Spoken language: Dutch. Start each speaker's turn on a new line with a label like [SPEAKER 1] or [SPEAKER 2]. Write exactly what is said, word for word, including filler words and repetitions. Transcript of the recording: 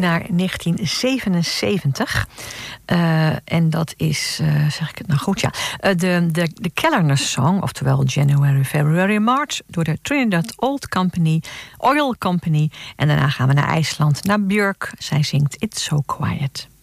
[SPEAKER 1] naar negentien zevenenzeventig. Uh, en dat is, uh, zeg ik het nou goed, ja, uh, de, de, de Kellerness Song, oftewel January, February, March, door de Trinidad Old Company, Oil Company. En daarna gaan we naar IJsland, naar Björk. Zij zingt It's So Quiet.